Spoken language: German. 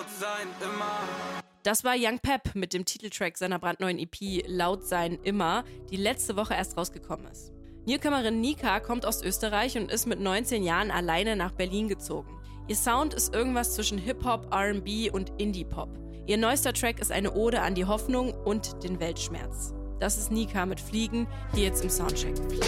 laut sein, immer. Das war Young Pep mit dem Titeltrack seiner brandneuen EP Laut sein immer, die letzte Woche erst rausgekommen ist. Newcomerin Nika kommt aus Österreich und ist mit 19 Jahren alleine nach Berlin gezogen. Ihr Sound ist irgendwas zwischen Hip-Hop, R&B und Indie-Pop. Ihr neuester Track ist eine Ode an die Hoffnung und den Weltschmerz. Das ist Nika mit Fliegen, hier jetzt im Soundcheck.